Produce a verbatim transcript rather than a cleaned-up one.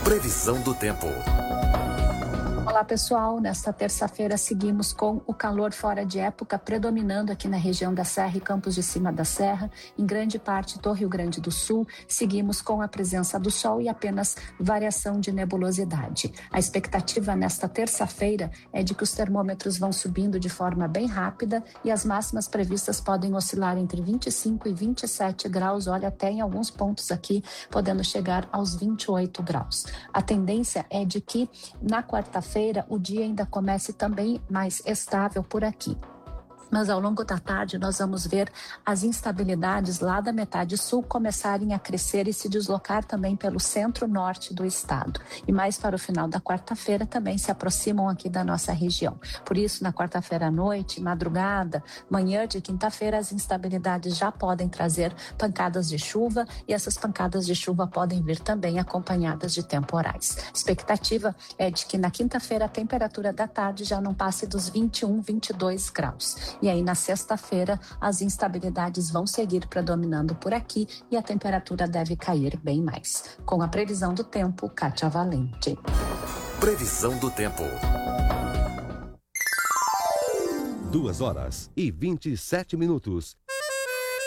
Previsão do tempo. Olá pessoal, nesta terça-feira seguimos com o calor fora de época predominando aqui na região da Serra e Campos de Cima da Serra, em grande parte do Rio Grande do Sul. Seguimos com a presença do sol e apenas variação de nebulosidade. A expectativa nesta terça-feira é de que os termômetros vão subindo de forma bem rápida e as máximas previstas podem oscilar entre vinte e cinco e vinte e sete graus, olha, até em alguns pontos aqui podendo chegar aos vinte e oito graus. A tendência é de que na quarta-feira o dia ainda comece também mais estável por aqui. Mas ao longo da tarde nós vamos ver as instabilidades lá da metade sul começarem a crescer e se deslocar também pelo centro-norte do estado. E mais para o final da quarta-feira também se aproximam aqui da nossa região. Por isso, na quarta-feira à noite, madrugada, manhã de quinta-feira, as instabilidades já podem trazer pancadas de chuva e essas pancadas de chuva podem vir também acompanhadas de temporais. A expectativa é de que na quinta-feira a temperatura da tarde já não passe dos vinte e um, vinte e dois graus. E aí, na sexta-feira, as instabilidades vão seguir predominando por aqui e a temperatura deve cair bem mais. Com a previsão do tempo, Kátia Valente. Previsão do tempo. Duas horas e vinte e sete minutos.